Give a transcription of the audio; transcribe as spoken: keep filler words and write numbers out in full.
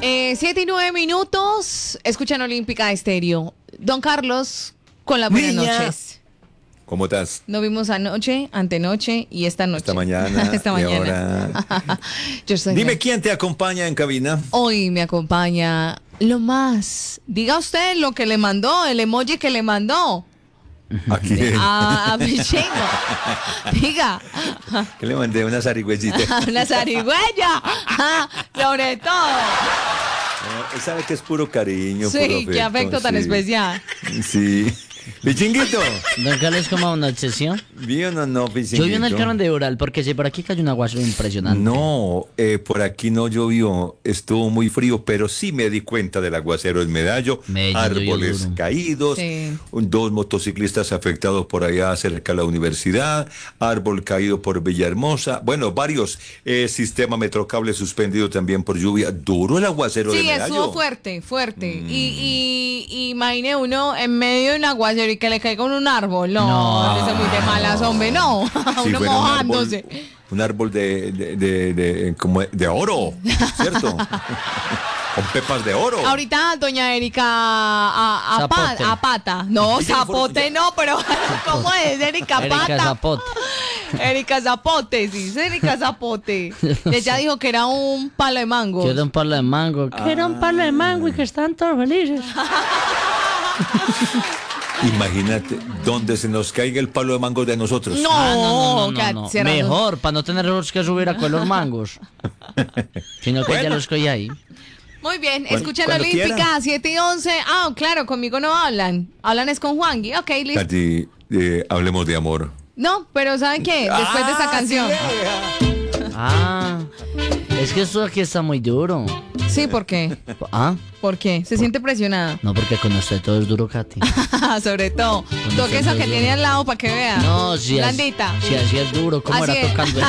Eh, siete y nueve minutos. Escuchan Olímpica Estéreo. Don Carlos, con las buenas Niña. noches. ¿Cómo estás? Nos vimos anoche, antenoche y esta noche. Esta mañana. Esta y mañana. ahora. Yo soy Dime Jen. quién te acompaña en cabina. Hoy me acompaña lo más. Diga usted lo que le mandó, el emoji que le mandó. ¿A quién? A, a Pichingo. Diga. Que le mandé una zarigüeyita. Una zarigüeya. Sobre todo. Eh, Sabe que es puro cariño. Sí, puro afecto, qué afecto tan sí. especial. Sí. Pichinguito. Don Carlos, ¿cómo anocheció? ¿Bien o no, Pichinguito? Llovió en el Carmen de Ural, porque si por aquí cayó un aguacero impresionante. No, eh, por aquí no llovió, estuvo muy frío, pero sí me di cuenta del aguacero en Medallo, Medellín llovió árboles duro. caídos, Sí. un- dos motociclistas afectados por allá cerca de la universidad, árbol caído por Villahermosa, bueno, varios, eh, sistema Metrocable suspendido también por lluvia, duro el aguacero de Sí, Medallo. estuvo fuerte, fuerte. Y, y, y imagine uno en medio de un aguacero y que le caiga en un árbol. No, No. ese es muy de malas, hombre, no. Si uno fuera un árbol, mojándose. un árbol de, de, de, de- como de oro, ¿cierto? Con pepas de oro. Ahorita doña Erika a, a, pa- Zapote. a pata. No, Ya, zapote ya. no, pero ¿cómo es? Erika Erika Pata. Zapote. Erika Zapote, sí, es Erika Zapote. Ella dijo que era un palo de mango. Quiero un palo de mango. Quiero un palo de mango y que están todos felices. Imagínate, donde se nos caiga el palo de mango de nosotros. No, Ah, no, no, que no, no. cierra- Mejor, para no tenerlos que subir a con los mangos. Sino que ya Bueno. los cogí ahí. Muy bien, Cuando- escuchan cuando Olímpica, quiera. siete y once. Ah, claro, conmigo no hablan. Hablan es con Juangui. Ok, listo. Katy, eh, hablemos de amor. No, pero ¿saben qué? Después de esta Ah, canción. sí, Ah, es que esto aquí está muy duro. Sí, ¿por qué? Ah, ¿Por qué? Se siente presionada. no, porque con usted todo es duro, Katy. Sobre todo. Toque esa que tiene al lado para que vea. No, si, as- Blandita. si así es duro, ¿cómo Así era es. tocando?